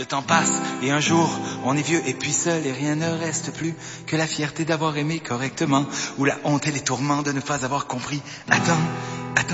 Le temps passe et un jour on est vieux et puis seul et rien ne reste plus que la fierté d'avoir aimé correctement ou la honte et les tourments de ne pas avoir compris. Attends,